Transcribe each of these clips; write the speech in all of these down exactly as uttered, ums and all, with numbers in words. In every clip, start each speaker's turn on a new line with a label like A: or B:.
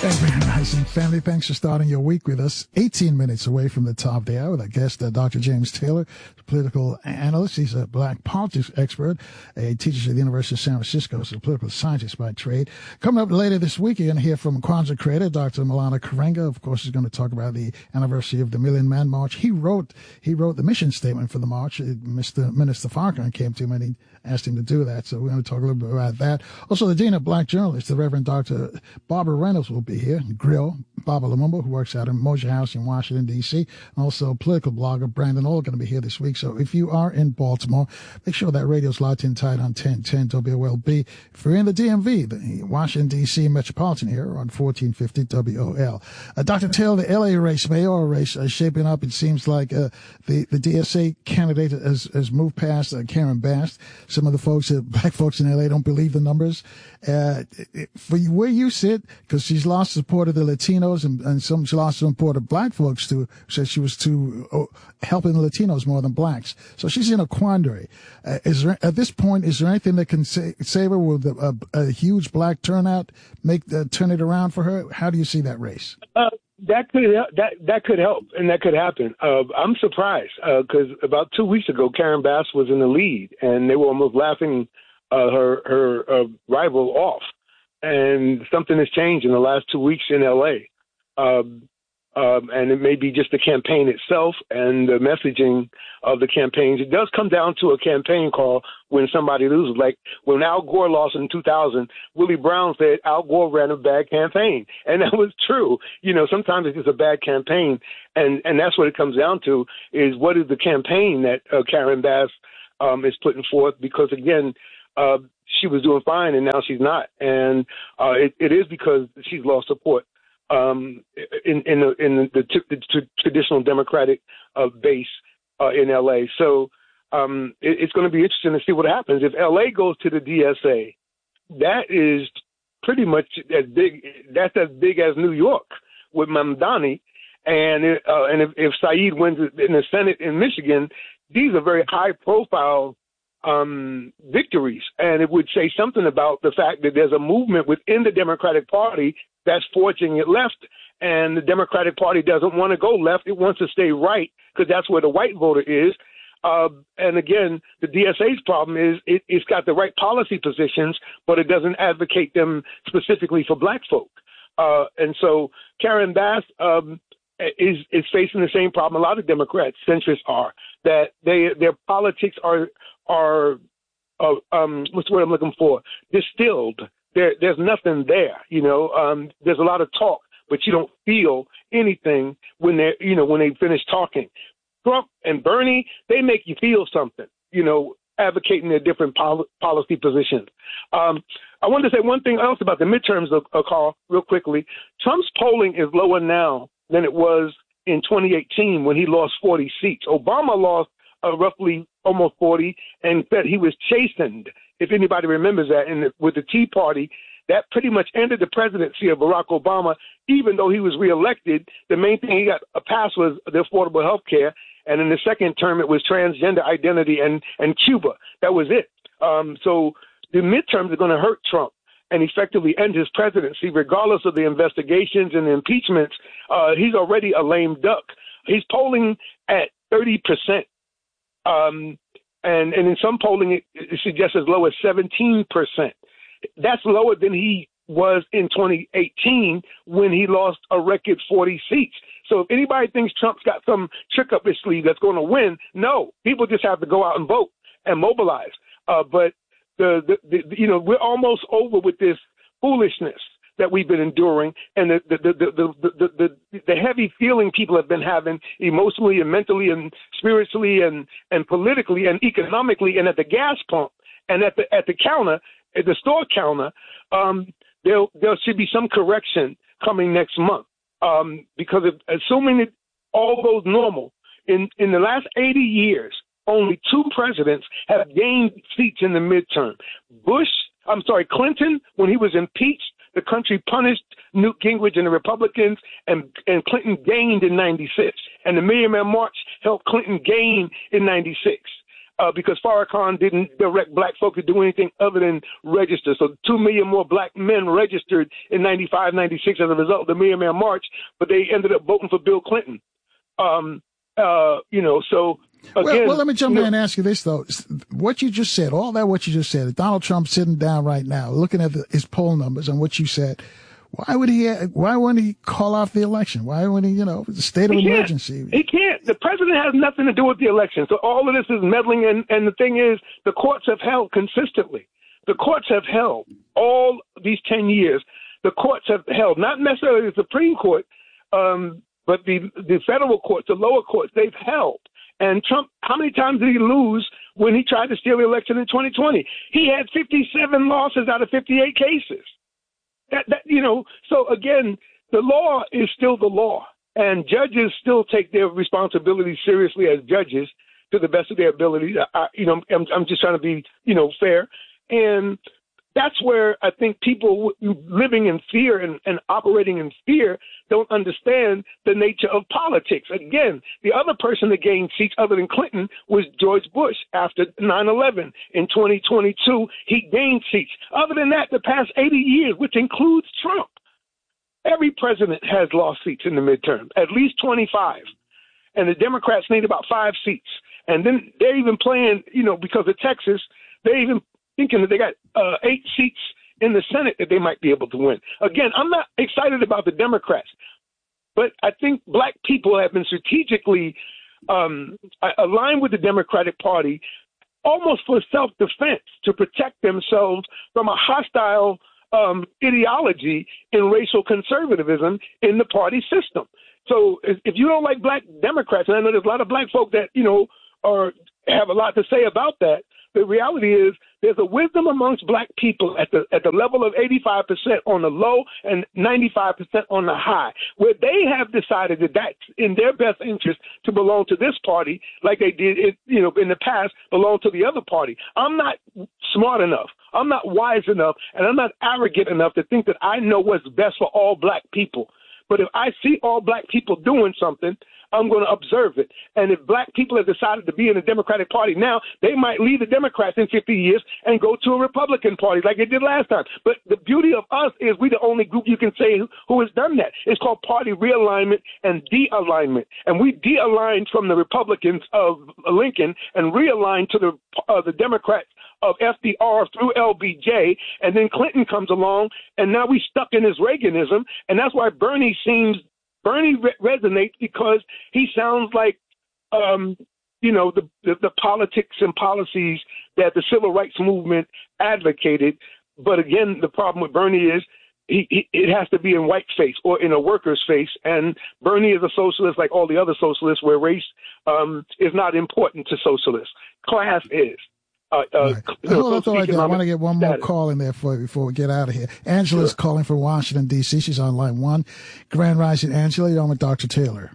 A: Hey, Grand Rising family, thanks for starting your week with us. eighteen minutes away from the top of the hour with our guest, uh, Doctor James Taylor, political analyst. He's a black politics expert. He teaches at the University of San Francisco. He's a political scientist by trade. Coming up later this week, you're going to hear from Kwanzaa creator, Doctor Maulana Karenga. Of course, he's going to talk about the anniversary of the Million Man March. He wrote he wrote the mission statement for the march. Mister Minister Farrakhan came to him and he asked him to do that. So we're going to talk a little bit about that. Also, the Dean of Black Journalists, the Reverend Doctor Barbara Reynolds, will be here. Grill, Baba Lumumba, who works out in Mosher House in Washington, D C. And also political blogger Brandon Ohl going to be here this week. So if you are in Baltimore, make sure that radio's locked in tight on ten ten W O L B. If you're in the D M V, the Washington, D C metropolitan area on fourteen fifty W O L. Uh, Doctor Taylor, the L A race, mayoral race, uh, shaping up. It seems like uh, the, the D S A candidate has, has moved past uh, Karen Bass. Some of the folks, uh, black folks in L A don't believe the numbers. Uh, for you, where you sit, because she's lost support of the Latinos and, and some she lost support of black folks too, said she was too uh, helping the Latinos more than blacks. So she's in a quandary. Uh, is there, at this point, is there anything that can sa- save her? Will the, a, a huge black turnout make the, turn it around for her? How do you see that race?
B: Uh, that could that that could help, and that could happen. Uh, I'm surprised because uh, about two weeks ago, Karen Bass was in the lead, and they were almost laughing uh, her her uh, rival off. And something has changed in the last two weeks in L A. Um, um, and it may be just the campaign itself and the messaging of the campaigns. It does come down to a campaign call when somebody loses. Like when Al Gore lost in two thousand, Willie Brown said Al Gore ran a bad campaign. And that was true. You know, sometimes it's just a bad campaign. And, and that's what it comes down to is what is the campaign that uh, Karen Bass um, is putting forth? Because, again, uh, she was doing fine, and now she's not. And uh, it, it is because she's lost support um, in, in the, in the, t- the t- traditional Democratic uh, base uh, in L A. So um, it, it's going to be interesting to see what happens. If L A goes to the D S A, that is pretty much as big. That's as big as New York with Mamdani. And, it, uh, and if, if Saeed wins in the Senate in Michigan, these are very high-profile Um, victories, and it would say something about the fact that there's a movement within the Democratic Party that's forging it left, and the Democratic Party doesn't want to go left. It wants to stay right because that's where the white voter is. Uh, and again, the D S A's problem is it, it's got the right policy positions, but it doesn't advocate them specifically for black folk. Uh, and so Karen Bass um, is is facing the same problem a lot of Democrats, centrists are, that they their politics are are uh, um, what's the word I'm looking for? Distilled. There, there's nothing there. You know, um, there's a lot of talk, but you don't feel anything when they, you know, when they finish talking. Trump and Bernie, they make you feel something. You know, advocating their different pol- policy positions. Um, I wanted to say one thing else about the midterms, uh, Carl, real quickly. Trump's polling is lower now than it was in twenty eighteen when he lost forty seats. Obama lost uh, roughly almost forty, and said he was chastened, if anybody remembers that, in the, with the Tea Party. That pretty much ended the presidency of Barack Obama, even though he was reelected. The main thing he got passed was the affordable health care, and in the second term it was transgender identity and, and Cuba. That was it. Um, so the midterms are going to hurt Trump and effectively end his presidency, regardless of the investigations and the impeachments. Uh, he's already a lame duck. He's polling at thirty percent. Um, and, and in some polling, it, it suggests as low as seventeen percent. That's lower than he was in twenty eighteen when he lost a record forty seats. So if anybody thinks Trump's got some trick up his sleeve that's going to win, no. People just have to go out and vote and mobilize. Uh, but, the, the, the you know, we're almost over with this foolishness that we've been enduring, and the the the the the, the, the, the heavy feeling people have been having emotionally and mentally and spiritually and, and politically and economically, and at the gas pump and at the at the counter, at the store counter, um, there there should be some correction coming next month. Um, because if, assuming that all goes normal, in in the last eighty years, only two presidents have gained seats in the midterm. Bush, I'm sorry, Clinton, when he was impeached, the country punished Newt Gingrich and the Republicans, and, and Clinton gained in ninety-six. And the Million Man March helped Clinton gain in ninety-six. uh, because Farrakhan didn't direct black folk to do anything other than register. So two million more black men registered in ninety-five, ninety-six as a result of the Million Man March, but they ended up voting for Bill Clinton. Um, uh, you know, so again.
A: Well, well let me jump
B: you know,
A: in and ask you this, though. What you just said, all that what you just said, Donald Trump sitting down right now, looking at the, his poll numbers and what you said, why would he, why wouldn't he call off the election? Why wouldn't he, you know, the state of
B: he
A: emergency?
B: Can't. He can't. The president has nothing to do with the election. So all of this is meddling. And, and the thing is, the courts have held consistently. The courts have held all these ten years. The courts have held, not necessarily the Supreme Court, um, but the, the federal courts, the lower courts, they've held. And Trump, how many times did he lose when he tried to steal the election in twenty twenty? He had fifty-seven losses out of fifty-eight cases. That, that, you know, so again, the law is still the law, and judges still take their responsibility seriously as judges to the best of their ability. I, you know, I'm, I'm just trying to be, you know, fair. And that's where I think people living in fear and, and operating in fear don't understand the nature of politics. Again, the other person that gained seats other than Clinton was George Bush after nine eleven. In twenty twenty-two, he gained seats. Other than that, the past eighty years, which includes Trump, every president has lost seats in the midterm, at least twenty-five. And the Democrats need about five seats. And then they're even playing, you know, because of Texas, they even thinking that they got uh, eight seats in the Senate that they might be able to win. Again, I'm not excited about the Democrats, but I think black people have been strategically um, aligned with the Democratic Party almost for self-defense, to protect themselves from a hostile um, ideology in racial conservatism in the party system. So if, if you don't like black Democrats, and I know there's a lot of black folk that, you know, are have a lot to say about that, the reality is there's a wisdom amongst black people at the at the level of eighty-five percent on the low and ninety-five percent on the high, where they have decided that that's in their best interest to belong to this party, like they did, it, you know, in the past, belong to the other party. I'm not smart enough. I'm not wise enough, and I'm not arrogant enough to think that I know what's best for all black people. But if I see all black people doing something, I'm going to observe it. And if black people have decided to be in the Democratic Party now, they might leave the Democrats in fifty years and go to a Republican Party like they did last time. But the beauty of us is we're the only group you can say who, who has done that. It's called party realignment and de-alignment. And we de-aligned from the Republicans of Lincoln and realigned to the uh, the Democrats of F D R through L B J, and then Clinton comes along, and now we stuck in his Reaganism, and that's why Bernie seems Bernie re- resonates because he sounds like, um, you know, the, the the politics and policies that the civil rights movement advocated. But again, the problem with Bernie is he, he, it has to be in white face or in a worker's face, and Bernie is a socialist like all the other socialists, where race um, is not important to socialists. Class is. Uh, uh,
A: right. Hold on, thought I, did. I want to get one more status. call in there for before we get out of here. Angela's sure. calling from Washington, D C She's on line one. Grand Rising, Angela. You're on with Doctor Taylor.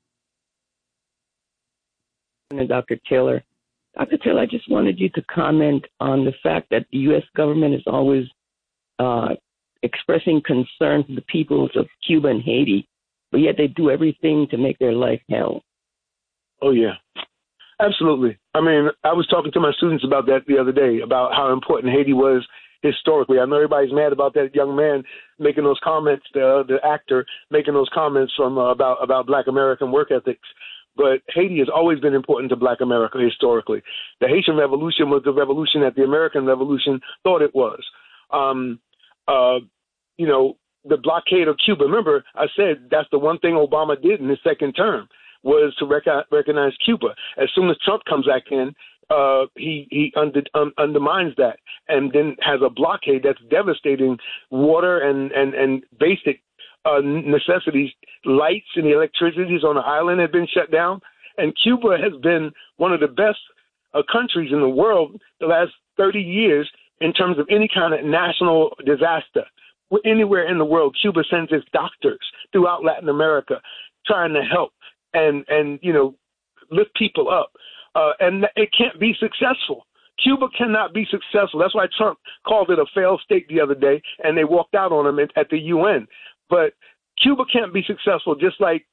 C: Doctor Taylor. Doctor Taylor, I just wanted you to comment on the fact that the U S government is always uh, expressing concern for the peoples of Cuba and Haiti, but yet they do everything to make their life hell.
B: Oh, yeah. Absolutely. I mean, I was talking to my students about that the other day, about how important Haiti was historically. I know everybody's mad about that young man making those comments, the the actor making those comments from uh, about about Black American work ethics. But Haiti has always been important to Black America historically. The Haitian Revolution was the revolution that the American Revolution thought it was. Um, uh, you know, the blockade of Cuba. Remember, I said that's the one thing Obama did in his second term, was to rec- recognize Cuba. As soon as Trump comes back in, uh, he he under, um, undermines that and then has a blockade that's devastating water and, and, and basic uh, necessities. Lights and the electricities on the island have been shut down. And Cuba has been one of the best uh, countries in the world the last thirty years in terms of any kind of national disaster. Anywhere in the world, Cuba sends its doctors throughout Latin America trying to help and, and you know, lift people up. Uh, and it can't be successful. Cuba cannot be successful. That's why Trump called it a failed state the other day, and they walked out on him at, at the U N. But Cuba can't be successful, just like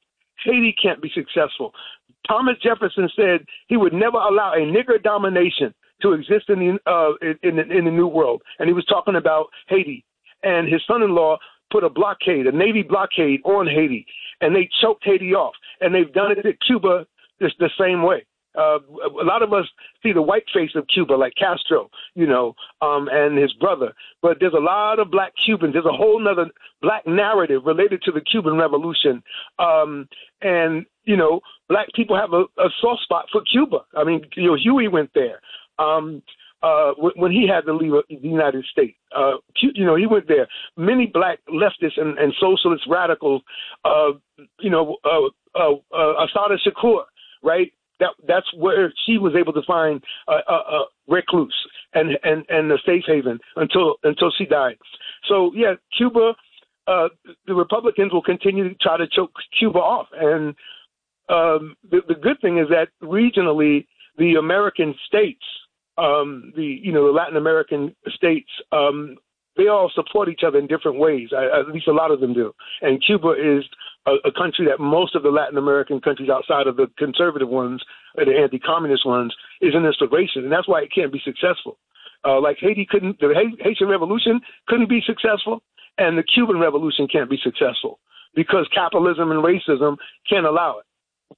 B: Haiti can't be successful. Thomas Jefferson said he would never allow a nigger domination to exist in the uh, in, in, in the New World, and he was talking about Haiti. And his son-in-law put a blockade, a Navy blockade on Haiti, and they choked Haiti off. And they've done it at Cuba just the same way. Uh, a lot of us see the white face of Cuba, like Castro, you know, um, and his brother. But there's a lot of black Cubans. There's a whole nother black narrative related to the Cuban Revolution. Um, and, you know, black people have a, a soft spot for Cuba. I mean, you know, Huey went there um, uh, when he had to leave the United States. Uh, you know, he went there. Many black leftists and, and socialist radicals, uh, you know, uh, uh, uh, Assata Shakur, right? That that's where she was able to find a uh, uh, uh, recluse and and and a safe haven until until she died. So yeah, Cuba, uh, the Republicans will continue to try to choke Cuba off, and um, the the good thing is that regionally the American states, um, the you know the Latin American states, um, they all support each other in different ways. I, at least a lot of them do, and Cuba is A, a country that most of the Latin American countries outside of the conservative ones, or the anti-communist ones, is an inspiration, and that's why it can't be successful. Uh, like Haiti couldn't, the Haitian Revolution couldn't be successful, and the Cuban Revolution can't be successful because capitalism and racism can't allow it.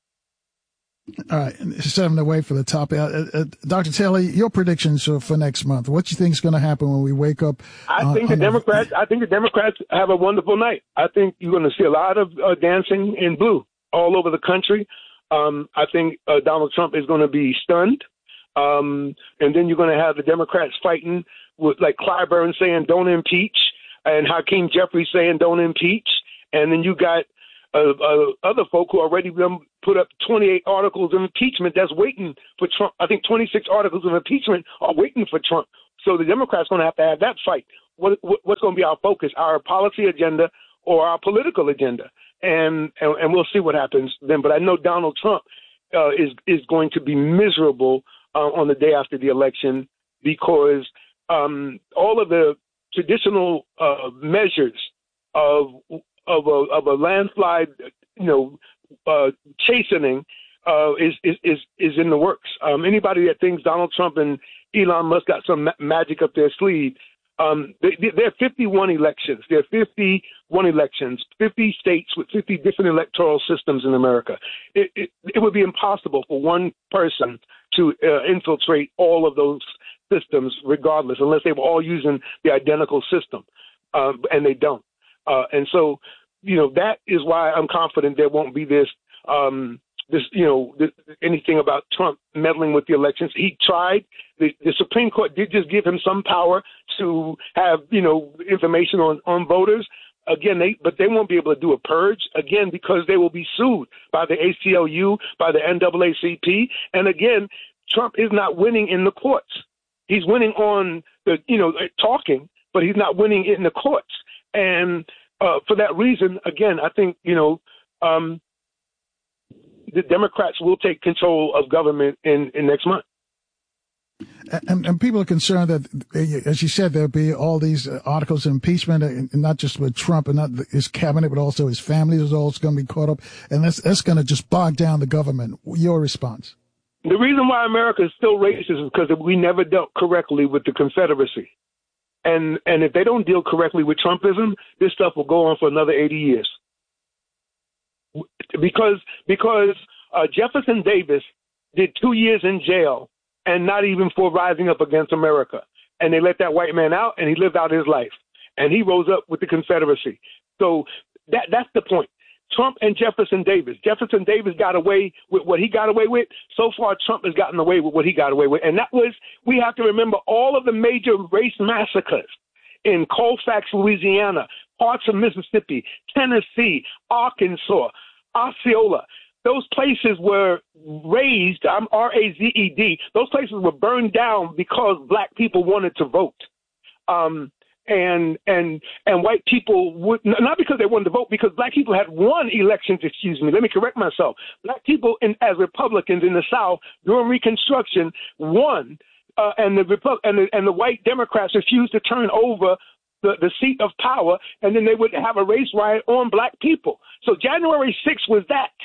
A: All right, seven away for the top. Uh, uh, Doctor Taylor, your predictions for, for next month. What do you think is going to happen when we wake up?
B: I
A: uh,
B: think the Democrats. I think the Democrats have a wonderful night. I think you're going to see a lot of uh, dancing in blue all over the country. Um, I think uh, Donald Trump is going to be stunned, um, and then you're going to have the Democrats fighting with like Clyburn saying "Don't impeach" and Hakeem Jeffries saying "Don't impeach," and then you got Uh, uh, other folk who already put up twenty-eight articles of impeachment that's waiting for Trump. I think twenty-six articles of impeachment are waiting for Trump. So the Democrats going to have to have that fight. What, what, what's going to be our focus, our policy agenda or our political agenda? And, and, and we'll see what happens then. But I know Donald Trump uh, is, is going to be miserable uh, on the day after the election because um, all of the traditional uh, measures of of a of a landslide, you know, uh, chastening uh, is, is is is in the works. Um, anybody that thinks Donald Trump and Elon Musk got some ma- magic up their sleeve, um, they, there are fifty-one elections. There are fifty-one elections, fifty states with fifty different electoral systems in America. It it, it would be impossible for one person to uh, infiltrate all of those systems, regardless, unless they were all using the identical system, uh, and they don't. Uh, and so, you know, that is why I'm confident there won't be this, um, this, you know, this, anything about Trump meddling with the elections. He tried. The, the Supreme Court did just give him some power to have, you know, information on, on voters. Again, they but they won't be able to do a purge, again, because they will be sued by the A C L U, by the N double A C P. And again, Trump is not winning in the courts. He's winning on the, you know, talking, but he's not winning in the courts. And uh, for that reason, again, I think, you know, um, the Democrats will take control of government in, in next month.
A: And, and people are concerned that, as you said, there'll be all these articles of impeachment, and not just with Trump and not his cabinet, but also his family is also going to be caught up. And that's, that's going to just bog down the government. Your response?
B: The reason why America is still racist is because we never dealt correctly with the Confederacy. And and if they don't deal correctly with Trumpism, this stuff will go on for another eighty years. Because because uh, Jefferson Davis did two years in jail, and not even for rising up against America. And they let that white man out, and he lived out his life. And he rose up with the Confederacy. So that that's the point. Trump and Jefferson Davis. Jefferson Davis got away with what he got away with. So far, Trump has gotten away with what he got away with. And that was, we have to remember all of the major race massacres in Colfax, Louisiana, parts of Mississippi, Tennessee, Arkansas, Osceola. Those places were razed, I'm R A Z E D. Those places were burned down because black people wanted to vote. Um, And and and white people would not because they wanted to vote, because black people had won elections. Excuse me, let me correct myself. Black people, in, as Republicans in the South during Reconstruction, won, uh, and the Repu- and the and the white Democrats refused to turn over the, the seat of power, and then they would have a race riot on black people. So January sixth was that.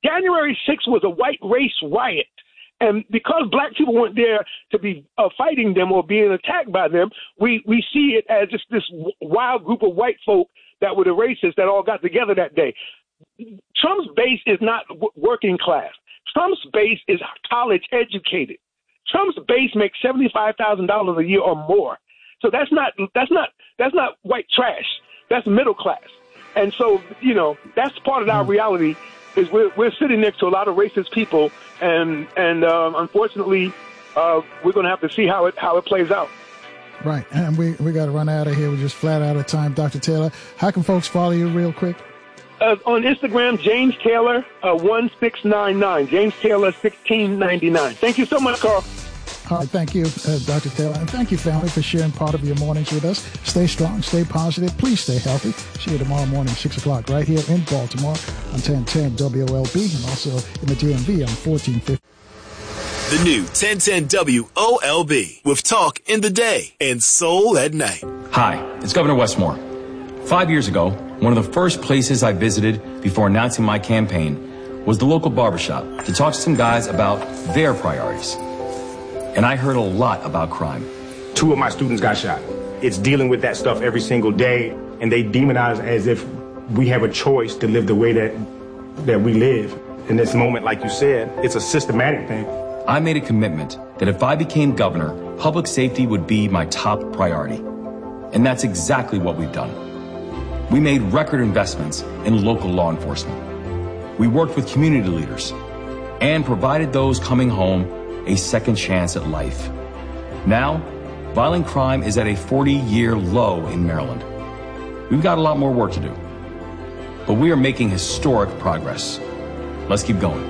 B: January sixth was a white race riot. And because black people weren't there to be uh, fighting them or being attacked by them, we, we see it as just this wild group of white folk that were the racists that all got together that day. Trump's base is not w- working class. Trump's base is college educated. Trump's base makes seventy-five thousand dollars a year or more. So that's not that's not that's not white trash. That's middle class. And so, you know, that's part of our reality is we're we're sitting next to a lot of racist people, and and um, unfortunately, uh, we're going to have to see how it how it plays out.
A: Right, and we we got to run out of here. We're just flat out of time, Doctor Taylor. How can folks follow you real quick?
B: Uh, on Instagram, James Taylor uh, one six nine nine, James Taylor sixteen ninety-nine. Thank you so much, Carl.
A: All right, thank you, uh, Doctor Taylor, and thank you, family, for sharing part of your mornings with us. Stay strong, stay positive, please stay healthy. See you tomorrow morning, six o'clock, right here in Baltimore on ten ten W O L B, and also in the D M V on fourteen fifty.
D: The new ten ten W O L B with talk in the day and soul at night.
E: Hi, it's Governor Westmore. Five years ago, one of the first places I visited before announcing my campaign was the local barbershop to talk to some guys about their priorities. And I heard a lot about crime.
F: Two of my students got shot. It's dealing with that stuff every single day, and they demonize as if we have a choice to live the way that that we live. In this moment, like you said, it's a systematic thing.
E: I made a commitment that if I became governor, public safety would be my top priority. And that's exactly what we've done. We made record investments in local law enforcement. We worked with community leaders and provided those coming home a second chance at life. Now, violent crime is at a forty-year low in Maryland. We've got a lot more work to do, but we are making historic progress. Let's keep going.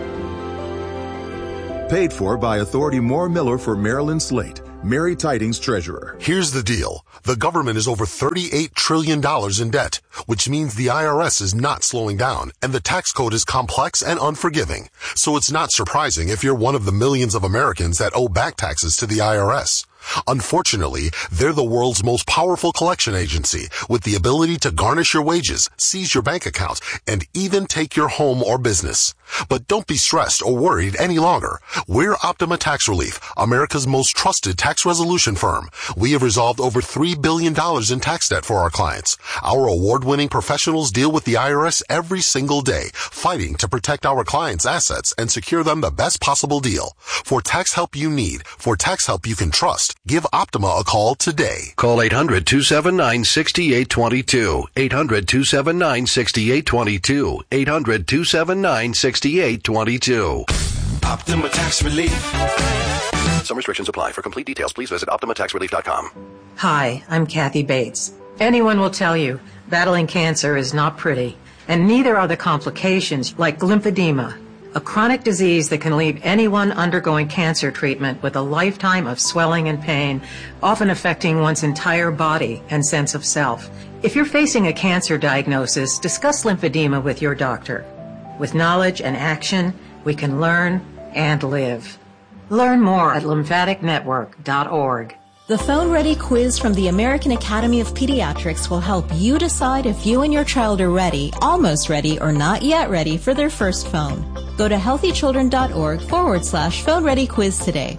G: Paid for by Authority Moore Miller for Maryland Slate. Mary Tidings, Treasurer.
H: Here's the deal. The government is over thirty-eight trillion dollars in debt, which means the I R S is not slowing down, and the tax code is complex and unforgiving. So it's not surprising if you're one of the millions of Americans that owe back taxes to the I R S. Unfortunately, they're the world's most powerful collection agency with the ability to garnish your wages, seize your bank account, and even take your home or business. But don't be stressed or worried any longer. We're Optima Tax Relief, America's most trusted tax resolution firm. We have resolved over three billion dollars in tax debt for our clients. Our award-winning professionals deal with the I R S every single day, fighting to protect our clients' assets and secure them the best possible deal. For tax help you need, for tax help you can trust, give Optima a call today.
I: Call eight hundred, two seven nine, six eight two two. eight hundred, two seven nine, six eight two two. eight hundred, two seven nine, six eight two two.
D: Optima Tax Relief.
I: Some restrictions apply. For complete details, please visit optima tax relief dot com.
J: Hi, I'm Kathy Bates. Anyone will tell you battling cancer is not pretty, and neither are the complications like lymphedema, a chronic disease that can leave anyone undergoing cancer treatment with a lifetime of swelling and pain, often affecting one's entire body and sense of self. If you're facing a cancer diagnosis, discuss lymphedema with your doctor. With knowledge and action, we can learn and live. Learn more at lymphatic network dot org.
K: The Phone Ready quiz from the American Academy of Pediatrics will help you decide if you and your child are ready, almost ready, or not yet ready for their first phone. Go to healthychildren.org forward slash phone ready quiz today.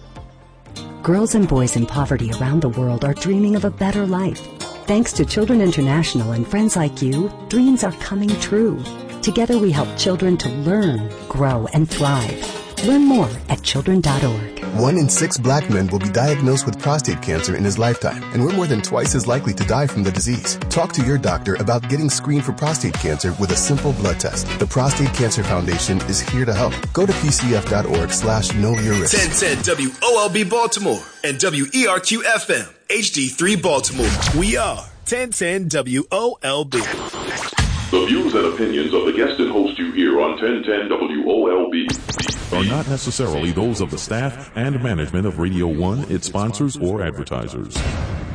L: Girls and boys in poverty around the world are dreaming of a better life. Thanks to Children International and friends like you, dreams are coming true. Together we help children to learn, grow, and thrive. Learn more at children dot org.
M: One in six black men will be diagnosed with prostate cancer in his lifetime, and we're more than twice as likely to die from the disease. Talk to your doctor about getting screened for prostate cancer with a simple blood test. The Prostate Cancer Foundation is here to help. Go to p c f dot org slash know your risk.
D: ten ten W O L B Baltimore and W E R Q F M H D three Baltimore. We are ten ten W O L B.
N: The views and opinions of the guest and host you hear on ten ten W O L B
O: are not necessarily those of the staff and management of Radio One, its sponsors, or advertisers.